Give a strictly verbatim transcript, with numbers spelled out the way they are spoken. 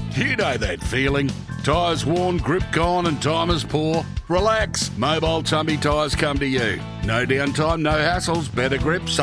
You know that feeling. Tyres worn, grip gone and time is poor? Relax. Mobile Tumby Tyres come to you. No downtime, no hassles, better grip,